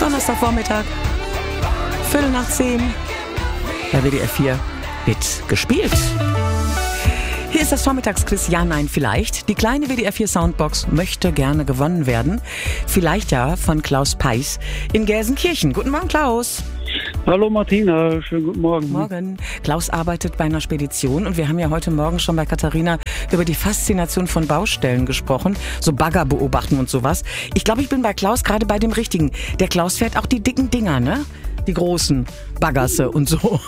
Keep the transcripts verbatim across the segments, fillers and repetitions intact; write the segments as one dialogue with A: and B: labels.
A: Donnerstagvormittag, Viertel nach zehn, bei W D R vier wird gespielt. Hier ist das Vormittagsquiz Ja, Nein, Vielleicht. Die kleine W D R vier Soundbox möchte gerne gewonnen werden. Vielleicht ja von Klaus Peiß in Gelsenkirchen. Guten Morgen, Klaus.
B: Hallo Martina, schönen guten Morgen.
A: Morgen. Klaus arbeitet bei einer Spedition und wir haben ja heute Morgen schon bei Katharina über die Faszination von Baustellen gesprochen, so Bagger beobachten und sowas. Ich glaube, ich bin bei Klaus gerade bei dem Richtigen. Der Klaus fährt auch die dicken Dinger, ne? Die großen Baggerse und so.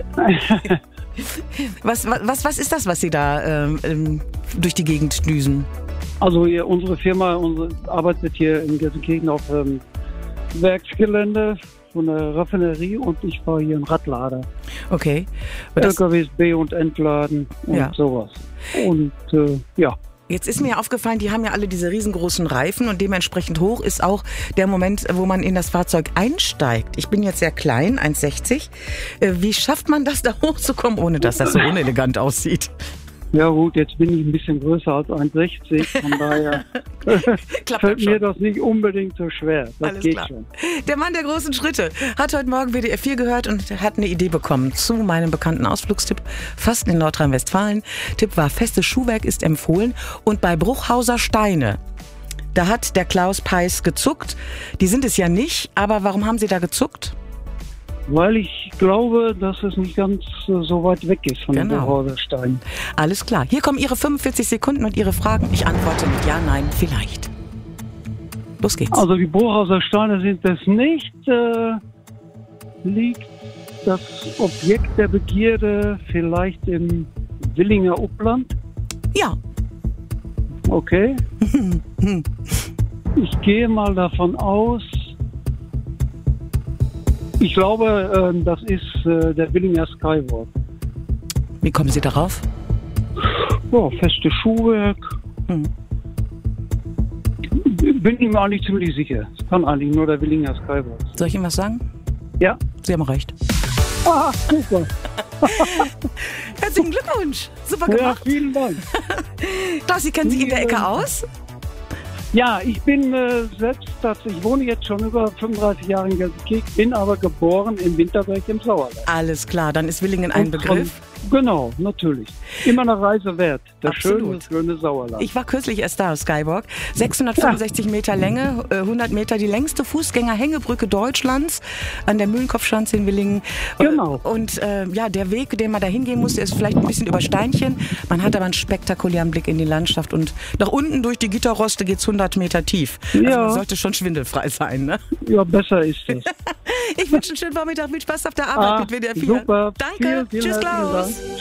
A: Was, was, was ist das, was Sie da ähm, durch die Gegend düsen?
B: Also ja, unsere Firma unsere arbeitet hier in Gelsenkirchen auf ähm, Werksgelände von der Raffinerie und ich fahre hier einen Radlader.
A: Okay.
B: L K Ws B- und Entladen und
A: ja.
B: sowas. Und äh, ja.
A: Jetzt ist mir aufgefallen, die haben ja alle diese riesengroßen Reifen und dementsprechend hoch ist auch der Moment, wo man in das Fahrzeug einsteigt. Ich bin jetzt sehr klein, eins Sechzig. Wie schafft man das, da hochzukommen, ohne dass das so unelegant aussieht?
B: Ja gut, jetzt bin ich ein bisschen größer als eins Sechzig, von daher fällt mir das nicht unbedingt so schwer. Das
A: Alles
B: geht
A: klar.
B: schon.
A: Der Mann der großen Schritte hat heute Morgen W D R vier gehört und hat eine Idee bekommen zu meinem bekannten Ausflugstipp, fast in Nordrhein-Westfalen. Tipp war, festes Schuhwerk ist empfohlen und bei Bruchhauser Steine, da hat der Klaus Peiß gezuckt. Die sind es ja nicht, aber warum haben Sie da gezuckt?
B: Weil ich glaube, dass es nicht ganz äh, so weit weg ist von
A: Genau.
B: dem Bruchhauser Stein.
A: Alles klar. Hier kommen Ihre fünfundvierzig Sekunden und Ihre Fragen. Ich antworte mit Ja, Nein, Vielleicht. Los geht's.
B: Also die Bruchhauser Steine sind es nicht. Äh, liegt das Objekt der Begierde vielleicht im Willinger Upland?
A: Ja.
B: Okay. Ich gehe mal davon aus, ich glaube, äh, das ist äh, der Willinger Skywalk.
A: Wie kommen Sie darauf?
B: Oh, feste Schuhwerk.
A: Hm.
B: Bin ich mir eigentlich ziemlich sicher. Es kann eigentlich nur der Willinger Skywalk.
A: Soll ich Ihnen was sagen?
B: Ja.
A: Sie haben recht.
B: Ah, super.
A: Herzlichen Glückwunsch. Super
B: Ja,
A: gemacht.
B: vielen Dank.
A: Klaus, Sie kennen sich in der Ecke aus?
B: Ja, ich bin äh, selbst tatsächlich, ich wohne jetzt schon über fünfunddreißig Jahre in Gelsenkirchen, bin aber geboren in Winterberg im Sauerland.
A: Alles klar, dann ist Willingen ein
B: Und
A: Begriff.
B: Von, genau, natürlich. Immer eine Reise wert. Das
A: Absolut.
B: schöne, schöne Sauerland.
A: Ich war kürzlich erst da, Skywalk. sechshundertfünfundsechzig ja. Meter Länge, hundert Meter, die längste Fußgängerhängebrücke Deutschlands an der Mühlenkopfschanze in Willingen.
B: Genau.
A: Und äh, ja, der Weg, den man da hingehen muss, der ist vielleicht ein bisschen über Steinchen. Man hat aber einen spektakulären Blick in die Landschaft und nach unten durch die Gitterroste geht's hundert Meter tief. Also
B: ja.
A: man sollte schon schwindelfrei sein, ne?
B: Ja, besser ist es.
A: Ich wünsche einen schönen Vormittag, viel Spaß auf der Arbeit
B: ah,
A: mit W D R vier.
B: Super.
A: Danke.
B: Vielen, vielen
A: Tschüss,
B: herzlichen
A: Klaus.
B: Dank.